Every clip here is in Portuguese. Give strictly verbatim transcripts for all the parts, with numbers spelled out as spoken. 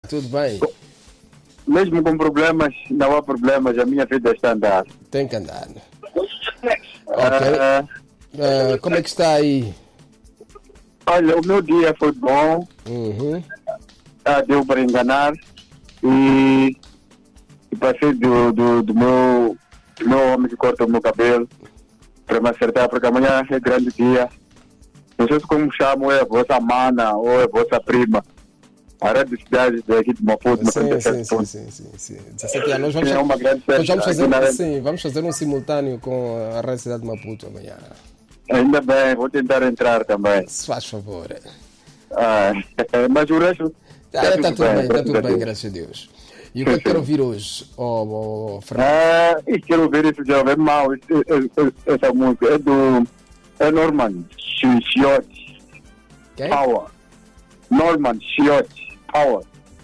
Tudo bem? Mesmo com problemas, não há problemas, a minha vida está a andar. Tem que andar. Ok. Uh, uh, como é que está aí? Olha, o meu dia foi bom. Uhum. Ah, deu para enganar. E, e passei do, do, do, meu, do meu homem que corta o meu cabelo para me acertar, porque amanhã é grande dia. Não sei se como chamam, é a vossa mana ou é a vossa prima. A rádio cidade daqui de Maputo, sim, sim, sim, sim, sim, sim. dezessete anos. Nós vamos, é uma grande festa. Nós vamos, fazer, sim, vamos fazer um simultâneo com a rádio cidade de Maputo amanhã. Ainda bem, vou tentar entrar também. Se faz favor. Ah, mas o resto... Está ah, tá tudo bem, está tudo bem, graças a Deus. E o que é que quero ouvir hoje, oh, oh, Fernando? Ah, e quero ouvir isso já, é mau, essa música. É do... É Norman Chiotti. Quem? Power. Norman Chiotti. Power.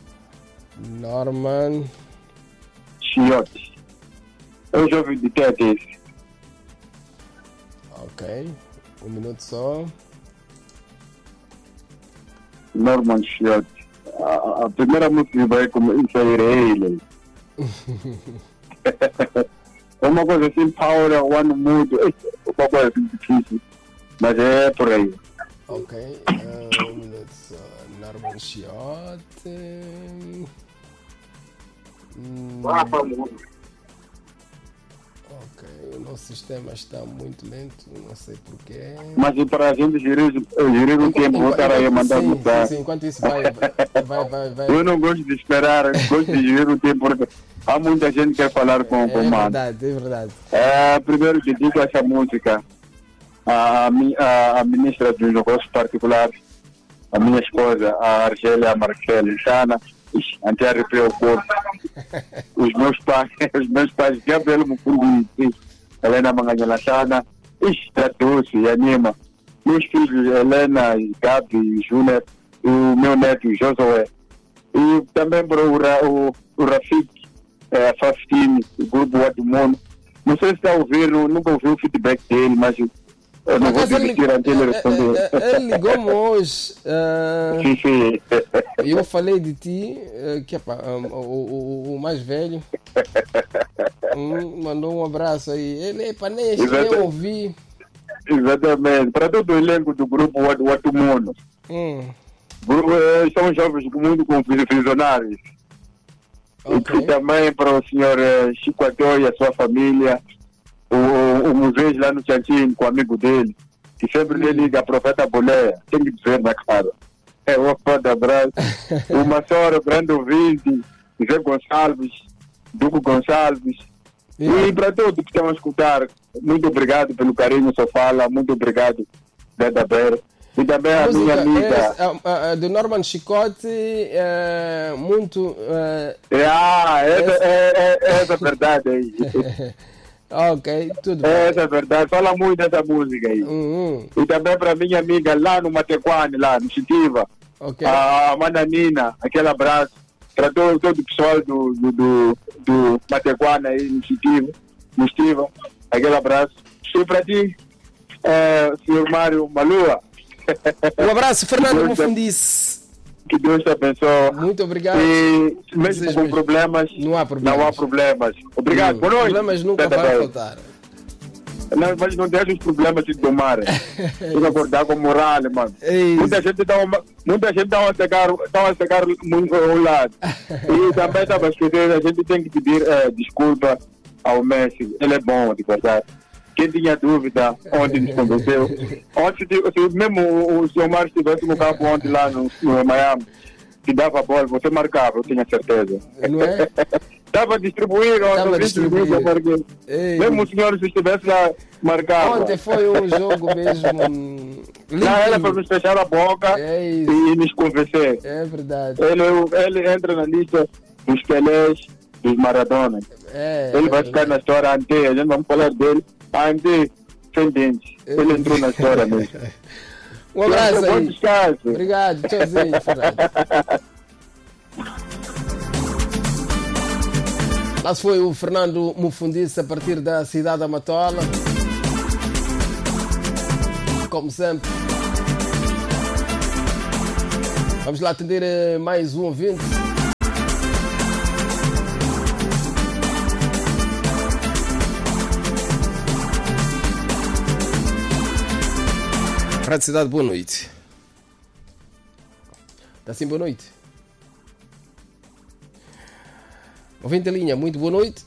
Norman Chiotti. É um jovem de Tetis. Ok, um minuto só. Norman Chiotti. A, a primeira música que vai sair é ele. É uma coisa assim, Power, One Mood, é uma coisa assim difícil. Mas é por aí. Ok, uh, um minuto só. Norman Chiotti. Hum. Ah, famoso. Ok, o nosso sistema está muito lento, não sei porquê. Mas para a gente gerir, gerir um tempo, vou estar aí a mandar sim, mudar. Sim, sim, enquanto isso vai, vai, vai, vai. Eu não gosto de esperar, gosto de gerir um tempo, porque há muita gente que quer falar com, com o mano. É verdade, é verdade. É, primeiro dedico essa música à, à, à ministra dos Negócios Particulares, a minha esposa, a Argélia Marcelo Sana. Até arrepiou o corpo. Os meus pais, os meus pais, Gabriel Mufundi, Helena Manganha Sana, está doce e anima. Meus filhos, Helena, Gabi, Júnior, e o meu neto, Josué. E também para o, o, o Rafik, é, a Fafine, o grupo Outro Mundo. Não sei se está a ouvir, nunca ouvi o feedback dele, mas eu não vou desistir até ele responder. Ele ligou-me hoje. Uh, sim, sim. E eu falei de ti, uh, que epa, um, o, o, o mais velho um, mandou um abraço aí. Ele, epa, nem eu ouvi. Exatamente. Para todo o elenco do grupo Outro Mundo. Hum. São jovens muito visionários. Okay. E também para o senhor Chico Atoi e a sua família. O, o museu lá no Tchantim, com o amigo dele, que sempre lhe liga, Profeta Boleia, tem que dizer na cara. É um forte abraço. O Massoro, grande ouvinte, José Gonçalves, Duco Gonçalves. Yeah. E para todos que estão a escutar, muito obrigado pelo carinho, só fala, muito obrigado, Dada Beira. E também a, a minha amiga. É, é, é, do Norman Chicote, é, muito. É, ah, essa é, é, é essa verdade aí. Ok, tudo bem. Essa é verdade, fala muito dessa música aí. Uhum. E também para minha amiga lá no Matequane, lá no Chitiva, okay. A Mananina, aquele abraço para todo, todo o pessoal do, do, do, do Matequane aí no Chitiva, no Chitiva, aquele abraço. E para ti, é, senhor Mário Malua. Um abraço, Fernando Mufundice. Que Deus te abençoe. Muito obrigado. E mesmo com problemas, não há problemas. Não há problemas. Obrigado. Boa noite. Problemas nunca vão faltar. Não, mas não deixa os problemas se tomarem. Tem que acordar com moral, mano. Muita gente está muita gente tá a secar, tá a secar muito ao lado. E também estava a esquecer, a gente tem que pedir é, desculpa ao Messi. Ele é bom, de verdade. Quem tinha dúvida, ontem nos convenceu. Ontem, se mesmo o, o senhor Mário estivesse no campo ontem lá no, no Miami, que dava a bola, você marcava, eu tinha certeza. Não é? Estava a distribuir, Estava a distribuir. Porque mesmo o senhor se estivesse lá, marcava. Ontem foi um jogo mesmo. Não, era para nos fechar a boca é e nos convencer. É verdade. Ele, ele entra na lista dos Pelés, dos Maradona. É, ele é vai ficar na história ante, a gente vamos falar dele. Ante, sem dente. Ele entrou na história mesmo. Um abraço aí. Descanso. Obrigado, tchauzinho, Fernando. Lá foi o Fernando Mufundice a partir da cidade da Matola. Como sempre. Vamos lá atender mais um ouvinte. Rádio Cidade, boa noite. Está sim, boa noite. Ouvinte da linha, muito boa noite.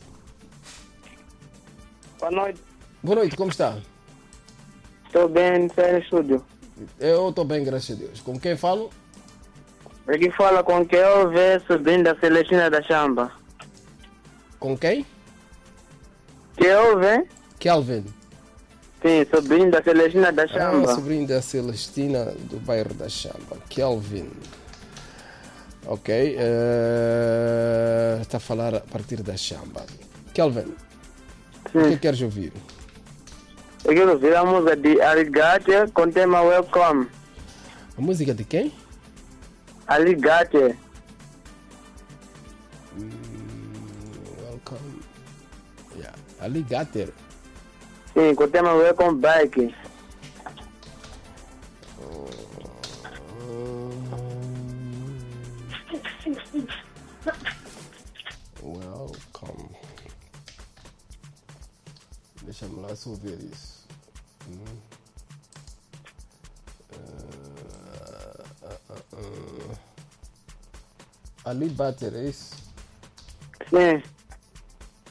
Boa noite. Boa noite, como está? Estou bem, está no estúdio. Eu estou bem, graças a Deus. Com quem falo? Aqui fala com quem ouve, sobrinho da Celestina da Chamba. Com quem? Que ouve? Kelvin. Sim, sobrinho da Celestina da Ah, Chamba. sobrinho da Celestina do bairro da Chamba. Kelvin. Ok. eh, Está a falar a partir da Chamba. Kelvin, o que Sim. queres ouvir? Eu quero ouvir a música de Aligate com o tema Welcome. A música de quem? Aligate. Welcome. Yeah. Alligator. Sim, com o tema Welcome Bike. Welcome. Deixa-me lá só ver isso. Hum. Uh, uh, uh, uh. Ali Bater, é isso? Sim.